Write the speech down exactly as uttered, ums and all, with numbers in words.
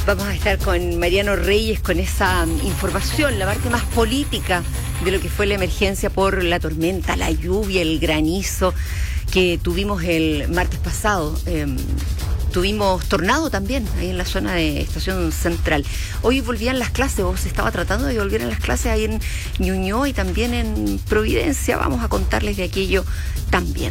Vamos a estar con Mariano Reyes con esa información, la parte más política de lo que fue la emergencia por la tormenta, la lluvia, el granizo que tuvimos el martes pasado. Eh, tuvimos tornado también ahí en la zona de Estación Central. Hoy volvían las clases, o se estaba tratando de volver a las clases ahí en Ñuñoa y también en Providencia. Vamos a contarles de aquello también.